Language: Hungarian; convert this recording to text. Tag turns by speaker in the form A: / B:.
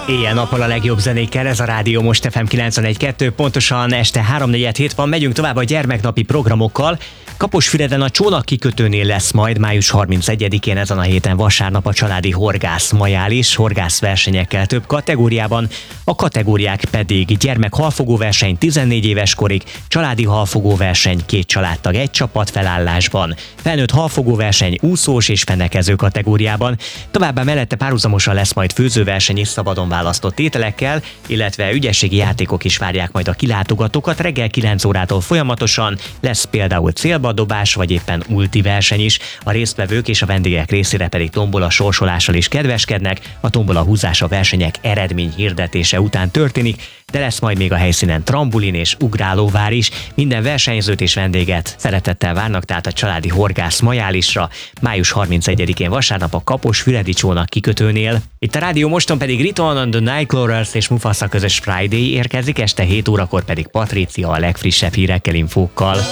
A: Éjjel-nappal a legjobb zenékkel, ez a Rádió Most FM 91.2, pontosan este 3:47 van, megyünk tovább a gyermeknapi programokkal. Kaposfüreden a Csónak kikötőnél lesz majd május 31-én ezen a héten vasárnap a családi horgász majális, horgászversenyekkel több kategóriában, a kategóriák pedig gyermek-halfogóverseny 14 éves korig, családi halfogóverseny 2 családtag egy csapat felállásban, felnőtt halfogóverseny úszós és fenekező kategóriában, továbbá mellette párhuzamosan lesz majd főzőverseny és szabadon választott ételekkel, illetve ügyességi játékok is várják majd a kilátogatókat reggel 9 órától folyamatosan, lesz például célbadobás vagy éppen ulti verseny is, a résztvevők és a vendégek részére pedig tombola sorsolással is kedveskednek, a tombola húzása versenyek eredmény hirdetése után történik, de lesz majd még a helyszínen trambulin és ugrálóvár is, minden versenyzőt és vendéget szeretettel várnak tehát a családi horgász majálisra, május 31-én vasárnap a Kaposfüredi Csónak kikötőnél. Itt a Rádió Moston pedig Return on the Nightcrawlers és Mufasa közös Friday érkezik, este 7 órakor pedig Patricia a legfrissebb hírekkel, infókkal.